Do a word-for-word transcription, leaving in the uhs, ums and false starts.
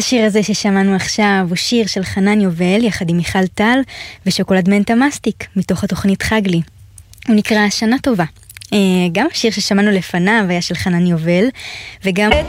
השיר הזה ששמענו עכשיו הוא שיר של חנן יובל יחד עם מיכל טל ושוקולד מנטה מסטיק מתוך התוכנית חגלי. הוא נקרא שנה טובה. גם השיר ששמענו לפניו היה של חנן יובל וגם